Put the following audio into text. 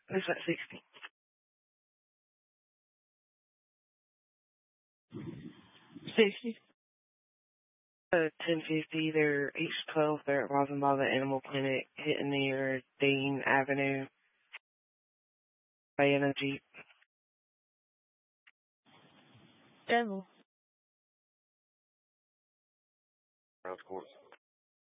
It's at 60. 60. 1050. They're H12. They're at Rosenbauer Animal Clinic, hitting near Dean Avenue. In a Jeep. Devil. Of course.